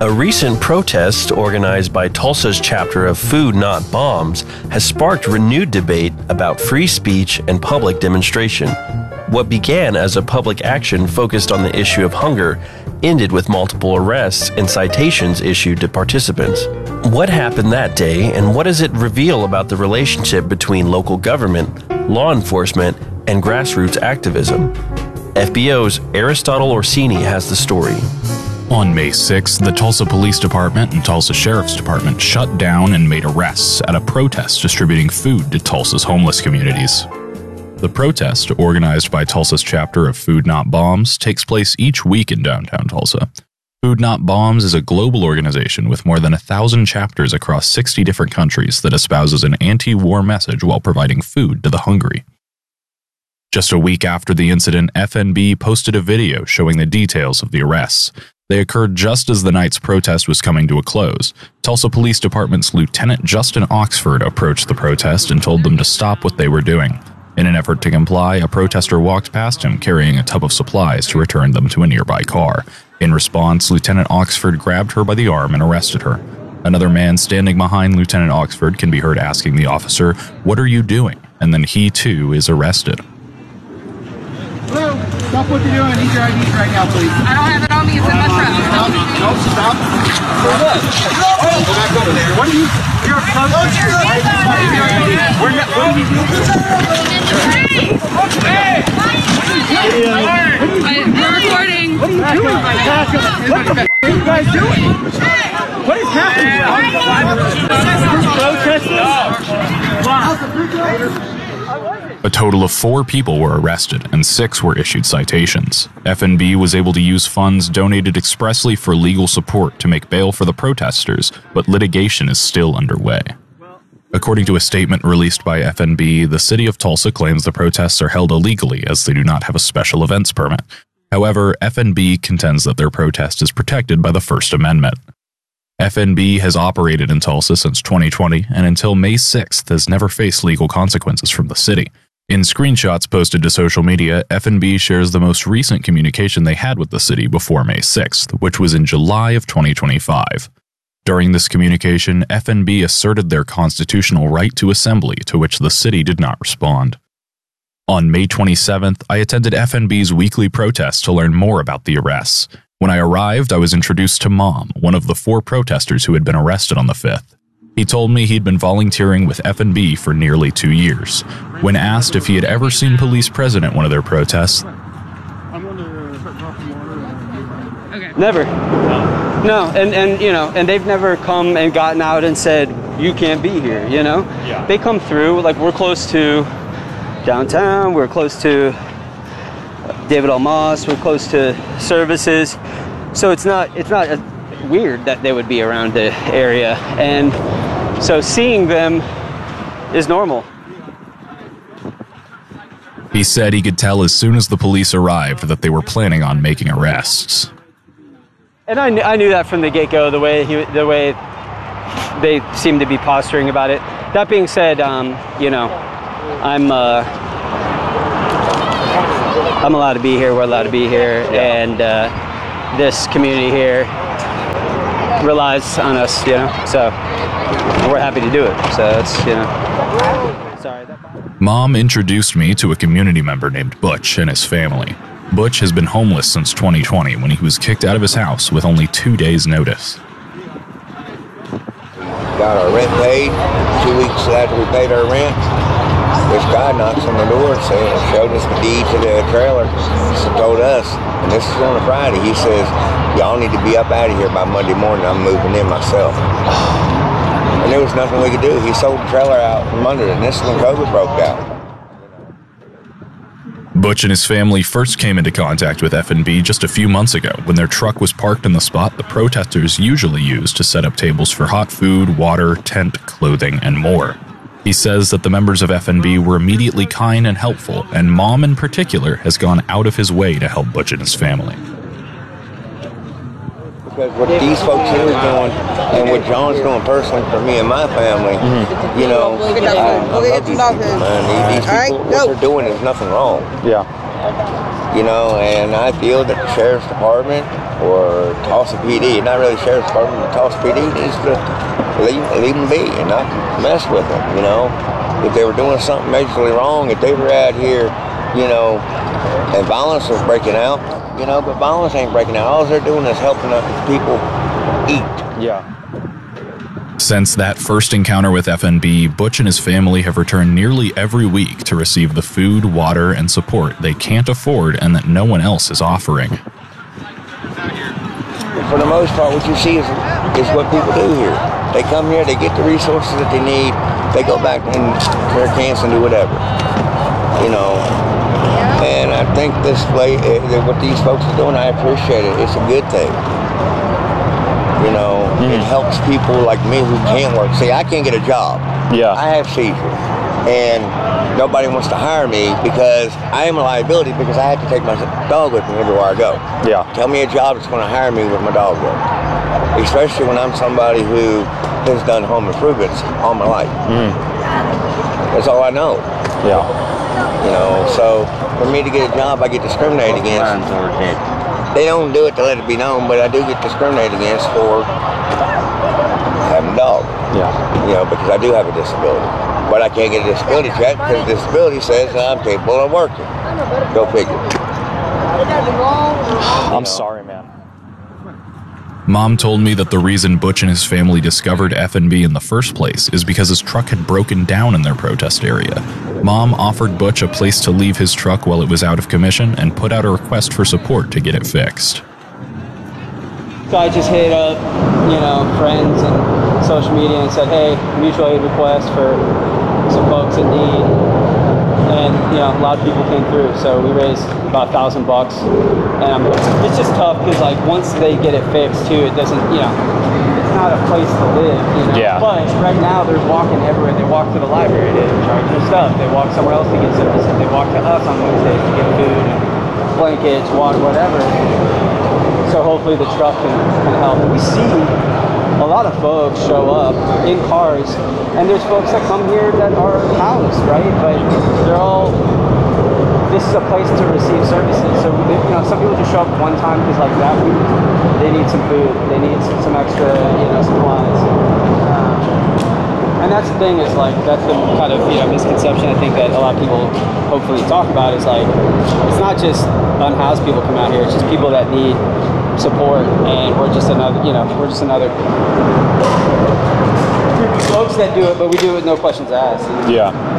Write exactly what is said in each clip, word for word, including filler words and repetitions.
A recent protest organized by Tulsa's chapter of Food Not Bombs has sparked renewed debate about free speech and public demonstration. What began as a public action focused on the issue of hunger ended with multiple arrests and citations issued to participants. What happened that day, and what does it reveal about the relationship between local government, law enforcement, and grassroots activism? F B O's Aristotle Orsini has the story. On May sixth, the Tulsa Police Department and Tulsa Sheriff's Department shut down and made arrests at a protest distributing food to Tulsa's homeless communities. The protest, organized by Tulsa's chapter of Food Not Bombs, takes place each week in downtown Tulsa. Food Not Bombs is a global organization with more than a thousand chapters across sixty different countries that espouses an anti-war message while providing food to the hungry. Just a week after the incident, F N B posted a video showing the details of the arrests. They occurred just as the night's protest was coming to a close. Tulsa Police Department's Lieutenant Justin Oxford approached the protest and told them to stop what they were doing. In an effort to comply, a protester walked past him carrying a tub of supplies to return them to a nearby car. In response, Lieutenant Oxford grabbed her by the arm and arrested her. Another man standing behind Lieutenant Oxford can be heard asking the officer, "What are you doing?" And then he too is arrested. Hello, stop what you're doing. I need your I Ds right now, please. I don't have it on me. It's in my truck. No, no, stop. For what? Go back over there. What are you? You're a close. We're not. What are you doing? Hey! We're recording. What are you doing? What the f*** are you guys doing? What is happening? Protesting? A total of four people were arrested and six were issued citations. F N B was able to use funds donated expressly for legal support to make bail for the protesters, but litigation is still underway. According to a statement released by F N B, the city of Tulsa claims the protests are held illegally as they do not have a special events permit. However, F N B contends that their protest is protected by the First Amendment. F N B has operated in Tulsa since twenty twenty and until May sixth has never faced legal consequences from the city. In screenshots posted to social media, F N B shares the most recent communication they had with the city before May sixth, which was in July of twenty twenty-five. During this communication, F N B asserted their constitutional right to assembly, to which the city did not respond. On May twenty-seventh, I attended F N B's weekly protest to learn more about the arrests. When I arrived, I was introduced to Mom, one of the four protesters who had been arrested on the fifth. He told me he'd been volunteering with F N B for nearly two years. When asked if he had ever seen police present at one of their protests, Okay. Never. No, and, and you know, and they've never come and gotten out and said, you can't be here, you know? Yeah. They come through, like we're close to downtown, we're close to David L. Moss, we're close to services. So it's not, it's not a, weird that they would be around the area. And so seeing them is normal. he said he could tell as soon as the police arrived that they were planning on making arrests. And I knew, I knew that from the get-go, the way he, the way they seemed to be posturing about it. That being said, um, you know, I'm uh, I'm allowed to be here. We're allowed to be here, Yeah. and uh, this community here relies on us, you know. So we're happy to do it. So it's, you know. Sorry. Mom introduced me to a community member named Butch and his family. Butch has been homeless since twenty twenty when he was kicked out of his house with only two days' notice. Got our rent paid. Two weeks after we paid our rent, this guy knocks on the door saying, showed us the deed to the trailer. He told us, and this is on a Friday, he says, y'all need to be up out of here by Monday morning. I'm moving in myself. And there was nothing we could do. He sold the trailer out from under it, and this is when COVID broke out. Butch and his family first came into contact with F N B just a few months ago when their truck was parked in the spot the protesters usually use to set up tables for hot food, water, tent, clothing, and more. He says that the members of F N B were immediately kind and helpful, and Mom in particular has gone out of his way to help Butch and his family. Because what these folks here are doing, and what John's doing personally for me and my family, mm-hmm. you know, I, I love these people, man. These, these people, what they're doing is nothing wrong. Yeah. You know, and I feel that the Sheriff's Department or Tulsa P D, not really Sheriff's Department, but Tulsa P D needs to leave, leave them be and not mess with them, you know. If they were doing something majorly wrong, if they were out here, you know, and violence was breaking out, you know, but violence ain't breaking out. All they're doing is helping other people eat. Yeah. Since that first encounter with F N B, Butch and his family have returned nearly every week to receive the food, water, and support they can't afford and that no one else is offering. For the most part, what you see is, is what people do here. They come here, they get the resources that they need, they go back in their camps and do whatever, you know. And I think this way, what these folks are doing, I appreciate it. It's a good thing. You know, mm. It helps people like me who can't work. See, I can't get a job. Yeah. I have seizures. And nobody wants to hire me because I am a liability because I have to take my dog with me everywhere I go. Yeah. Tell me a job that's going to hire me with my dog with. Especially when I'm somebody who has done home improvements all my life. Mm. That's all I know. Yeah. You know, so for me to get a job, I get discriminated against. They don't do it to let it be known, but I do get discriminated against for having a dog. Yeah. You know, because I do have a disability. But I can't get a disability check because the disability says I'm capable of working. Go figure. I'm sorry, man. Mom told me that the reason Butch and his family discovered F N B in the first place is because his truck had broken down in their protest area. Mom offered Butch a place to leave his truck while it was out of commission and put out a request for support to get it fixed. So I just hit up, you know, friends and social media and said, hey, mutual aid request for some folks in need. And, you know, a lot of people came through, so we raised about a thousand bucks. And it's just tough because, like, once they get it fixed, too, it doesn't, you know, it's not a place to live, you know. Yeah. But right now, they're walking everywhere. They walk to the library to charge their stuff. They walk somewhere else to get services. They walk to us on Wednesdays to get food, blankets, water, whatever. So hopefully the truck can, can help. And we see a lot of folks show up in cars, and there's folks that come here that are housed, right? But they're all, this is a place to receive services. So, you know, some people just show up one time because, like, that week, they need some food, they need some, some extra, you know, supplies. Um, and that's the thing is, like, that's the kind of, you know, misconception I think that a lot of people hopefully talk about is, like, it's not just unhoused people come out here, it's just people that need support, and we're just another, you know, we're just another group of folks that do it, but we do it with no questions asked. You know? Yeah.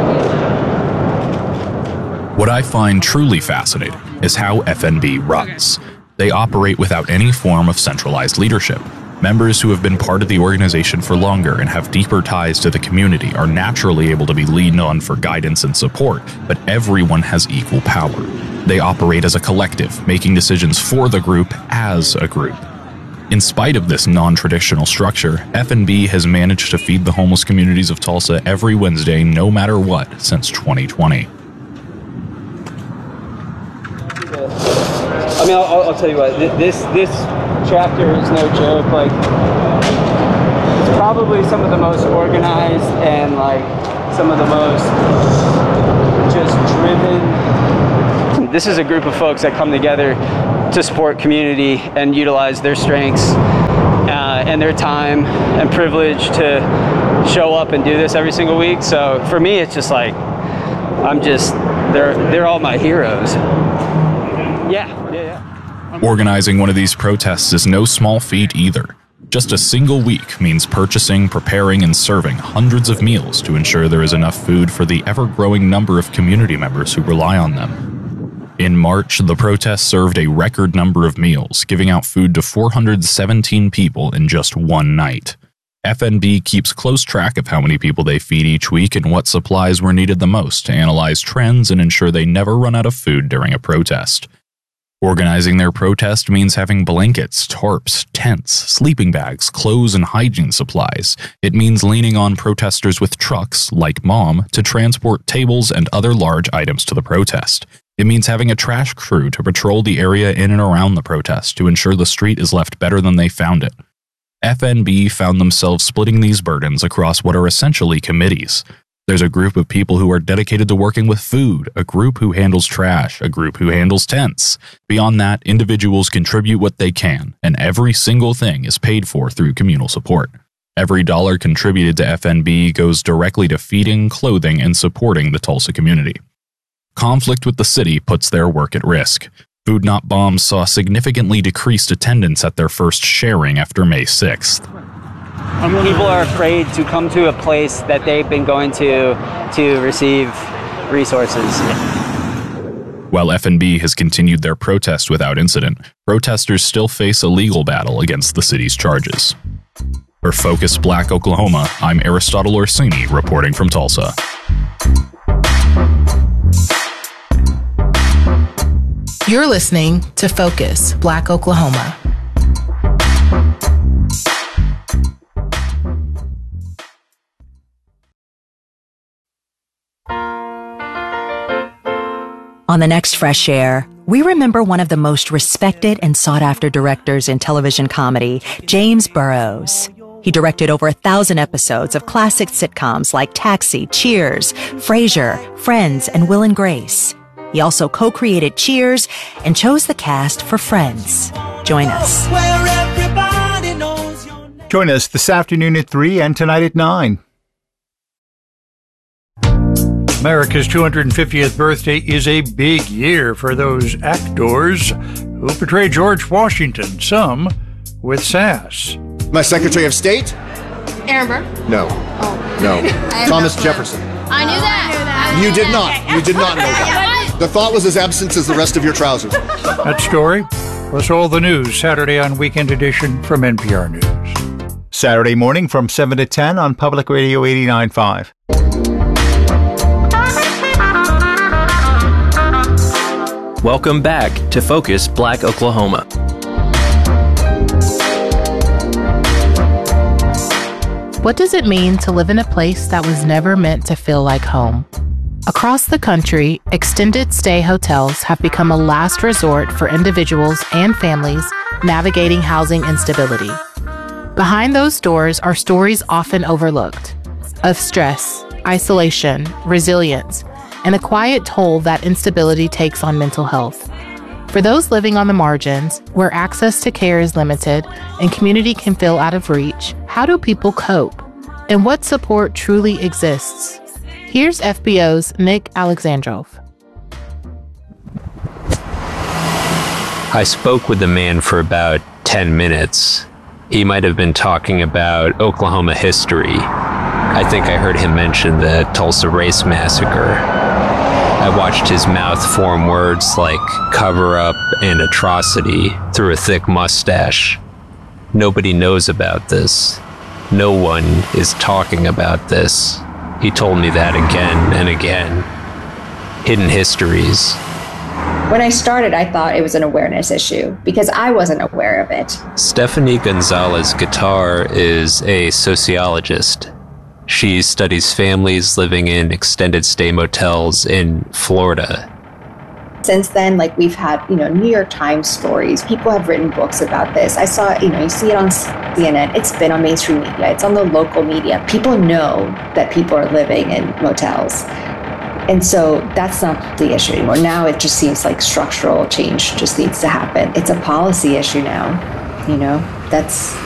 What I find truly fascinating is how F N B runs. They operate without any form of centralized leadership. Members who have been part of the organization for longer and have deeper ties to the community are naturally able to be leaned on for guidance and support, but everyone has equal power. They operate as a collective, making decisions for the group as a group. In spite of this non-traditional structure, F N B has managed to feed the homeless communities of Tulsa every Wednesday no matter what since twenty twenty. I mean, I'll, I'll tell you what, this this chapter is no joke. Like, it's probably some of the most organized and, like, some of the most just driven. This is a group of folks that come together to support community and utilize their strengths uh, and their time and privilege to show up and do this every single week. So for me, it's just like, I'm just, they're, they're all my heroes. Yeah, yeah, yeah. Organizing one of these protests is no small feat either. Just a single week means purchasing, preparing, and serving hundreds of meals to ensure there is enough food for the ever-growing number of community members who rely on them. In March, the protest served a record number of meals, giving out food to four hundred seventeen people in just one night. F N B keeps close track of how many people they feed each week and what supplies were needed the most to analyze trends and ensure they never run out of food during a protest. Organizing their protest means having blankets, tarps, tents, sleeping bags, clothes, and hygiene supplies. It means leaning on protesters with trucks, like Mom, to transport tables and other large items to the protest. It means having a trash crew to patrol the area in and around the protest to ensure the street is left better than they found it. F N B found themselves splitting these burdens across what are essentially committees. There's a group of people who are dedicated to working with food, a group who handles trash, a group who handles tents. Beyond that, individuals contribute what they can, and every single thing is paid for through communal support. Every dollar contributed to F N B goes directly to feeding, clothing, and supporting the Tulsa community. Conflict with the city puts their work at risk. Food Not Bombs saw significantly decreased attendance at their first sharing after May sixth. People are afraid to come to a place that they've been going to to receive resources. While F N B has continued their protest without incident, protesters still face a legal battle against the city's charges. For Focus Black Oklahoma, I'm Aristotle Orsini reporting from Tulsa. You're listening to Focus Black Oklahoma. On the next Fresh Air, we remember one of the most respected and sought-after directors in television comedy, James Burrows. He directed over a thousand episodes of classic sitcoms like Taxi, Cheers, Frasier, Friends, and Will and Grace. He also co-created Cheers and chose the cast for Friends. Join us. Join us this afternoon at three and tonight at nine. America's two hundred fiftieth birthday is a big year for those actors who portray George Washington, some with sass. My Secretary of State? Aaron Burr? No. Oh. No. Thomas Jefferson. I knew that. You did not. You did not know that. The thought was as absent as the rest of your trousers. That story, plus all the news Saturday on Weekend Edition from N P R News. Saturday morning from seven to ten on Public Radio eighty-nine point five. Welcome back to Focus Black Oklahoma. What does it mean to live in a place that was never meant to feel like home? Across the country, extended stay hotels have become a last resort for individuals and families navigating housing instability. Behind those doors are stories often overlooked of stress, isolation, resilience, and the quiet toll that instability takes on mental health. For those living on the margins, where access to care is limited and community can feel out of reach, how do people cope? And what support truly exists? Here's F B O's Nick Alexandrov. I spoke with the man for about ten minutes. He might have been talking about Oklahoma history. I think I heard him mention the Tulsa Race Massacre. I watched his mouth form words like cover-up and atrocity through a thick mustache. Nobody knows about this. No one is talking about this. He told me that again and again. Hidden histories. When I started, I thought it was an awareness issue because I wasn't aware of it. Stephanie Gonzalez-Guitar is a sociologist. She studies families living in extended stay motels in Florida. Since then, like we've had, you know, New York Times stories. People have written books about this. I saw, you know, you see it on C N N. It's been on mainstream media. It's on the local media. People know that people are living in motels. And so that's not the issue anymore. Now it just seems like structural change just needs to happen. It's a policy issue now, you know, that's